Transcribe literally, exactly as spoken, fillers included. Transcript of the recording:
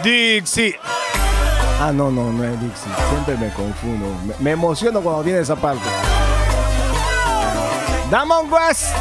Dixie. Ah, no, no, no es Dixie. Siempre me confundo. Me, me emociono cuando viene esa parte. Damon West.